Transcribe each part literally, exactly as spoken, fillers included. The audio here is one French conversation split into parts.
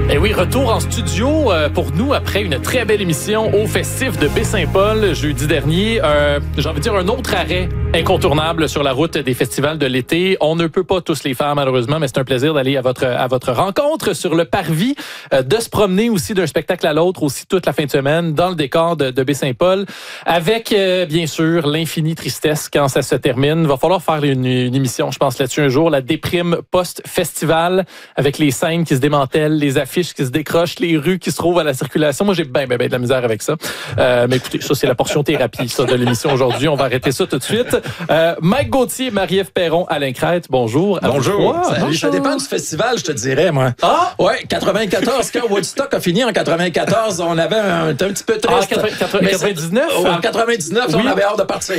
Et oui, retour en studio euh, pour nous après une très belle émission au Festif de Baie-Saint-Paul jeudi dernier. Euh, j'ai envie de dire un autre arrêt incontournable sur la route des festivals de l'été. On ne peut pas tous les faire malheureusement, mais c'est un plaisir d'aller à votre à votre rencontre sur le parvis, euh, de se promener aussi d'un spectacle à l'autre aussi toute la fin de semaine dans le décor de, de Baie-Saint-Paul, avec euh, bien sûr l'infinie tristesse quand ça se termine. Il va falloir faire une, une émission, je pense là-dessus un jour, la déprime post-festival, avec les scènes qui se démantèlent, les affiches qui se décrochent, les rues qui se trouvent à la circulation. Moi, j'ai bien, bien, bien de la misère avec ça. Euh, mais écoutez, ça, c'est la portion thérapie, ça, de l'émission aujourd'hui. On va arrêter ça tout de suite. Euh, Mike Gauthier, Marie-Ève Perron, Alain Crête, bonjour. Bonjour. Ah, Ça, bonjour. ça dépend du festival, je te dirais, moi. Ah! Ouais, quatre-vingt-quatorze, quand Woodstock a fini en quatre-vingt-quatorze, on avait un, un petit peu Ah, triste. quatre-vingt-dix-neuf? Mais en quatre-vingt-dix-neuf, Oui. on avait hâte de partir.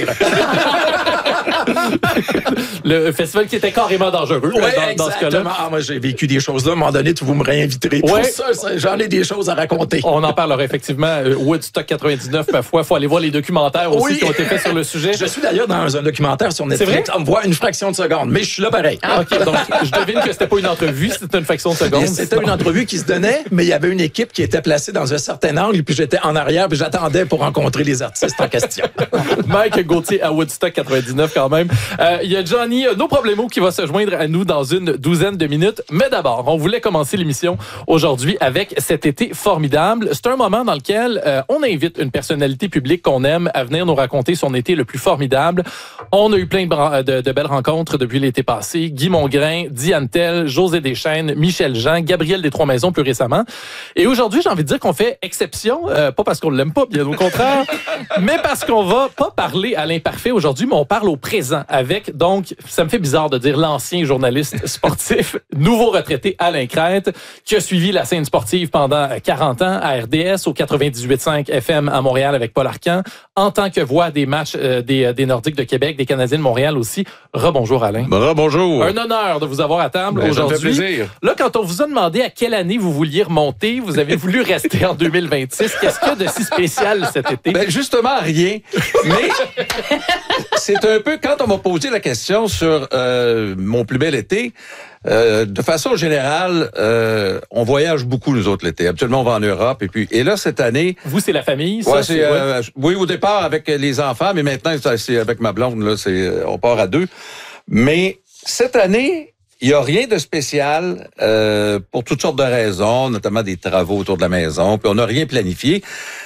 Le festival qui était carrément dangereux Oui, dans, dans ce cas-là. exactement. Ah, moi, j'ai vécu des choses là. À un moment donné, vous me réinviterez. Ouais. Pour ça, ça, j'en ai des choses à raconter. On en parlera effectivement. Euh, Woodstock quatre-vingt-dix-neuf, parfois. Il faut aller voir les documentaires aussi Oui. qui ont été faits sur le sujet. Je suis d'ailleurs dans un documentaire sur Netflix. vrai? On me voit une fraction de seconde, mais je suis là pareil. Ah, OK, donc je devine que c'était pas une entrevue, c'était une fraction de seconde. Et C'était une entrevue qui se donnait, mais il y avait une équipe qui était placée dans un certain angle, puis j'étais en arrière, puis j'attendais pour rencontrer les artistes en question. Mike Gauthier à Woodstock quatre-vingt-dix-neuf quand même. Euh, Il y a Johnny euh, No Problemo qui va se joindre à nous dans une douzaine de minutes. Mais d'abord, on voulait commencer l'émission aujourd'hui avec cet été formidable. C'est un moment dans lequel euh, on invite une personnalité publique qu'on aime à venir nous raconter son été le plus formidable. On a eu plein de, bra- de, de belles rencontres depuis l'été passé. Guy Mongrain, Diane Tell, José Deschênes, Michel Jean, Gabriel des Trois-Maisons plus récemment. Et aujourd'hui, j'ai envie de dire qu'on fait exception, euh, pas parce qu'on l'aime pas, bien au contraire, mais parce qu'on va pas parler à l'imparfait aujourd'hui, mais on parle au présent avec, donc, ça me fait bizarre de dire l'ancien journaliste sportif, nouveau retraité Alain Crête, qui a suivi la scène sportive pendant quarante ans à R D S, au quatre-vingt-dix-huit virgule cinq F M à Montréal avec Paul Arcand, en tant que voix des matchs euh, des, des Nordiques de Québec, des Canadiens de Montréal aussi. Rebonjour Alain. Bon, bonjour. Un honneur de vous avoir à table Ben, ça me fait aujourd'hui. plaisir. Là, quand on vous a demandé à quelle année vous vouliez remonter, vous avez voulu rester en deux mille vingt-six. Qu'est-ce qu'il y a de si spécial cet été? Ben, justement, rien. Mais c'est un peu, quand on m'a posé la question sur euh, mon plus bel été, euh, de façon générale, euh, on voyage beaucoup, nous autres, l'été. Absolument, on va en Europe. Et puis, et là, cette année... Vous, c'est la famille, ça? Ouais, c'est, euh, oui, au départ, avec les enfants, mais maintenant, c'est avec ma blonde, là, c'est, on part à deux. Mais cette année... Il n'y a rien de spécial euh, pour toutes sortes de raisons, notamment des travaux autour de la maison, puis on n'a rien planifié.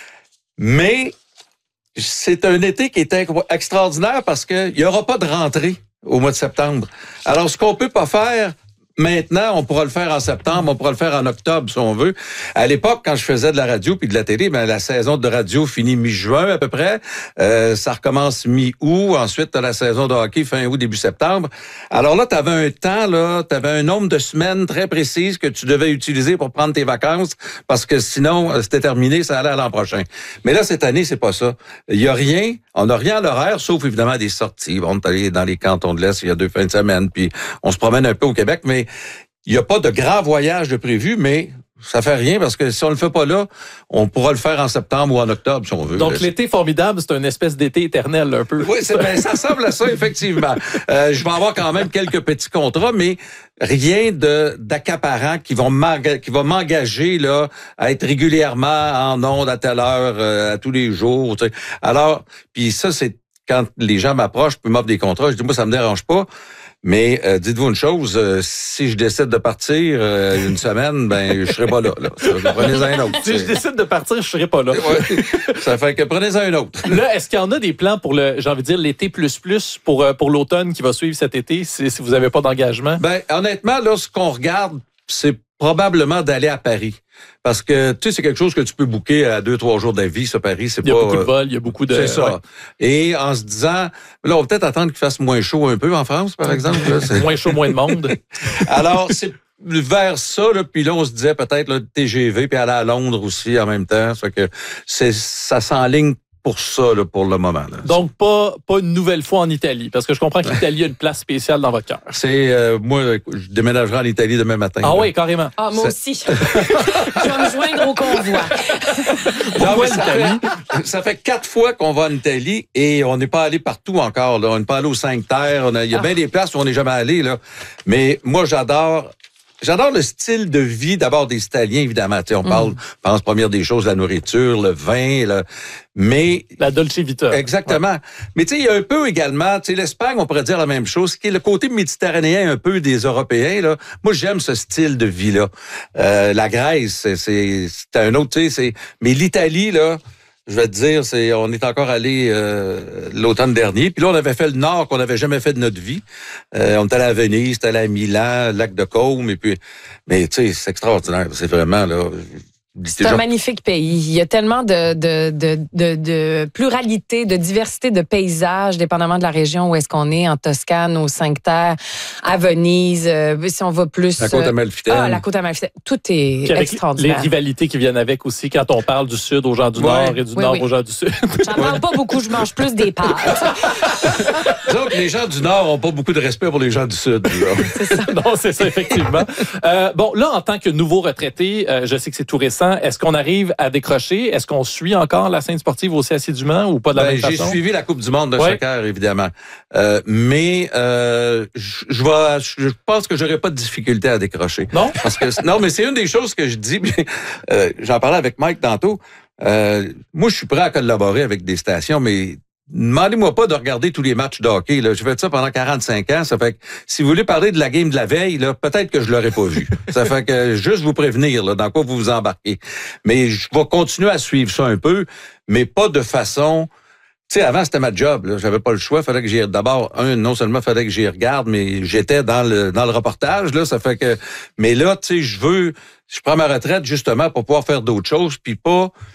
Mais c'est un été qui est extraordinaire parce qu'il n'y aura pas de rentrée au mois de septembre. Alors, ce qu'on peut pas faire maintenant, on pourra le faire en septembre, on pourra le faire en octobre si on veut. À l'époque, quand je faisais de la radio puis de la télé, ben la saison de radio finit mi-juin à peu près. Euh, ça recommence mi-août. Ensuite, t'as la saison de hockey fin août, début septembre. Alors là, t'avais un temps, là, t'avais un nombre de semaines très précises que tu devais utiliser pour prendre tes vacances parce que sinon, c'était terminé, ça allait à l'an prochain. Mais là, cette année, c'est pas ça. Il y a rien. On n'a rien à l'horaire, sauf évidemment des sorties. Bon, on est allé dans les cantons de l'Est il y a deux fins de semaine, puis on se promène un peu au Québec, mais il n'y a pas de grand voyage de prévu, mais ça fait rien parce que si on le fait pas là, on pourra le faire en septembre ou en octobre si on veut. Donc, l'été formidable, c'est une espèce d'été éternel, un peu. Oui, c'est, ben, ça ressemble à ça, effectivement. Euh, je vais avoir quand même quelques petits contrats, mais rien de d'accaparant qui vont qui va m'engager là à être régulièrement en ondes à telle heure, euh, à tous les jours. Tu sais. Alors, puis ça, c'est quand les gens m'approchent puis m'offrent des contrats, je dis, moi, ça me dérange pas. Mais euh, dites-vous une chose, euh, si je décide de partir euh, une semaine, ben je serai pas là. là. Prenez-en un autre. Si je décide de partir, je serai pas là. Ouais, ça fait que prenez-en un autre. Là, est-ce qu'il y en a des plans pour le, j'ai envie de dire, l'été plus plus pour euh, pour l'automne qui va suivre cet été, si, si vous avez pas d'engagement? Ben honnêtement, là, ce qu'on regarde, c'est probablement d'aller à Paris. Parce que, tu sais, c'est quelque chose que tu peux booker à deux, trois jours d'avis, ça, Paris, c'est pas... Il y a beaucoup de vols, il y a beaucoup de... C'est ça. Ouais. Et en se disant, là, on va peut-être attendre qu'il fasse moins chaud un peu en France, par exemple. Là, c'est... Moins chaud, moins de monde. Alors, c'est vers ça, là, puis là, on se disait peut-être le T G V, puis aller à Londres aussi en même temps. Ça fait que c'est, ça s'enligne pour ça, là, pour le moment. Là. Donc, pas, pas une nouvelle fois en Italie, parce que je comprends que l'Italie a une place spéciale dans votre cœur. C'est, euh, moi, je déménagerai en Italie demain matin. Ah là. oui, carrément. Ah, moi C'est... aussi. Je vais me joindre au convoi. Non, mais ça, fait, ça fait quatre fois qu'on va en Italie et on n'est pas allé partout encore. Là. On n'est pas allé aux Cinq Terres. On a, il y a Ah. bien des places où on n'est jamais allé. Là. Mais moi, j'adore j'adore le style de vie d'abord des Italiens, évidemment. Tu sais, on Mm. parle, pense première des choses, la nourriture, le vin, le, mais La Dolce Vita. exactement. Ouais. Mais tu sais, il y a un peu également, tu sais, l'Espagne, on pourrait dire la même chose, qui est le côté méditerranéen un peu des Européens, là. Moi, j'aime ce style de vie-là. Euh, la Grèce, c'est, c'est, c'est un autre, tu sais, c'est, mais l'Italie, là, je vais te dire, c'est, on est encore allé euh, l'automne dernier, puis là, on avait fait le nord qu'on n'avait jamais fait de notre vie. Euh, on est allé à Venise, on est allé à Milan, lac de Côme, et puis, mais tu sais, c'est extraordinaire. C'est vraiment, là... C'est un magnifique pays. Il y a tellement de, de, de, de, de pluralité, de diversité de paysages, dépendamment de la région où est-ce qu'on est, en Toscane, aux Cinq-Terres, à Venise, euh, si on va plus... La côte amalfitaine. Ah, la côte amalfitaine. Tout est Puis avec extraordinaire. les rivalités qui viennent avec aussi, quand on parle du sud aux gens du Ouais. nord et du Oui, nord oui. aux gens du sud. J'en parle pas beaucoup, je mange plus des pâtes. Donc, les gens du Nord ont pas beaucoup de respect pour les gens du Sud. Non, c'est ça, effectivement. Euh, bon, là, en tant que nouveau retraité, euh, je sais que c'est tout récent. Est-ce qu'on arrive à décrocher? Est-ce qu'on suit encore la scène sportive aussi assidûment ou pas de la Ben, même j'ai façon? suivi la Coupe du monde de Ouais. soccer, évidemment. Euh, mais euh, je je vais, je pense que j'aurai pas de difficulté à décrocher. Non? Parce que non, mais c'est une des choses que je dis. euh, j'en parlais avec Mike tantôt. Euh, moi, je suis prêt à collaborer avec des stations, mais demandez-moi pas de regarder tous les matchs de hockey. Là. J'ai fait ça pendant quarante-cinq ans. Ça fait que si vous voulez parler de la game de la veille, là, peut-être que je l'aurais pas vu. Ça fait que juste vous prévenir là, dans quoi vous vous embarquez. Mais je vais continuer à suivre ça un peu, mais pas de façon... Tu sais, avant, c'était ma job, là. J'avais pas le choix. Fallait que j'y... D'abord, un, non seulement fallait que j'y regarde, mais j'étais dans le, dans le reportage, là. Ça fait que, mais là, tu sais, je veux, je prends ma retraite justement pour pouvoir faire d'autres choses puis pas